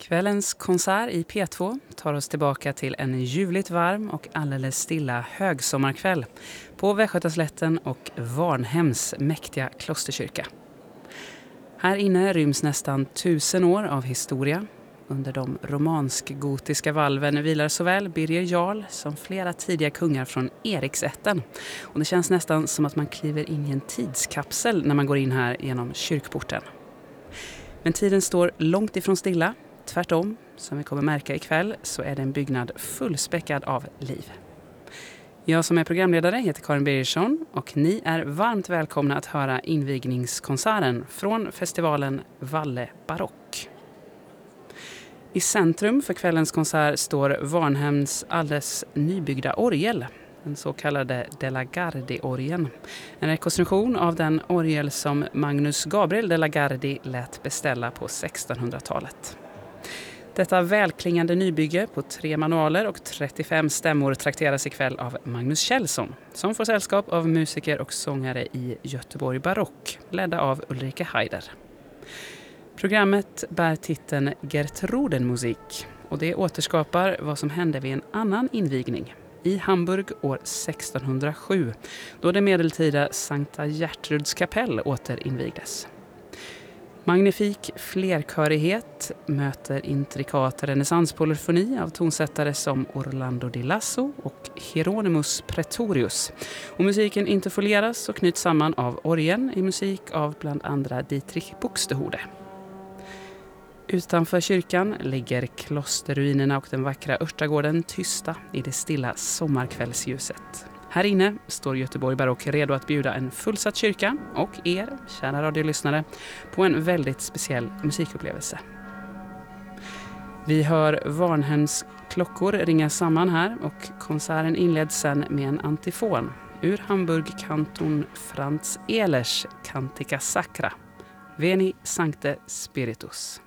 Kvällens konsert i P2 tar oss tillbaka till en ljuvligt varm och alldeles stilla högsommarkväll på Västgötaslätten och Varnhems mäktiga klosterkyrka. Här inne ryms nästan 1000 år av historia. Under de romansk-gotiska valven vilar såväl Birger Jarl som flera tidiga kungar från Eriksätten. Och det känns nästan som att man kliver in i en tidskapsel när man går in här genom kyrkporten. Men tiden står långt ifrån stilla. Tvärtom, som vi kommer märka ikväll, så är det en byggnad fullspäckad av liv. Jag som är programledare heter Karin Birgersson och ni är varmt välkomna att höra invigningskonserten från festivalen Valle Barock. I centrum för kvällens konsert står Varnhems alldeles nybyggda orgel, den så kallade De la Gardie-orgeln. En rekonstruktion av den orgel som Magnus Gabriel de la Gardie lät beställa på 1600-talet. Detta välklingande nybygge på 3 manualer och 35 stämmor trakteras ikväll av Magnus Kjellson, som får sällskap av musiker och sångare i Göteborg Barock, ledda av Ulrike Haider. Programmet bär titeln Gertrudenmusik och det återskapar vad som hände vid en annan invigning i Hamburg år 1607, då det medeltida Sankta Gertruds kapell återinvigdes. Magnifik flerkörighet möter intrikat renässanspolyfoni av tonsättare som Orlando di Lasso och Hieronymus Pretorius. Och musiken interfoleras och knyts samman av orgeln i musik av bland andra Dietrich Buxtehude. Utanför kyrkan ligger klosterruinerna och den vackra örtagården tysta i det stilla sommarkvällsljuset. Här inne står Göteborg Barock redo att bjuda en fullsatt kyrka och er, kära radiolyssnare, på en väldigt speciell musikupplevelse. Vi hör Varnhems klockor ringa samman här och konserten inleds sen med en antifon ur Hamburg-kanton Franz Ehlers Cantica Sacra, Veni Sancte Spiritus.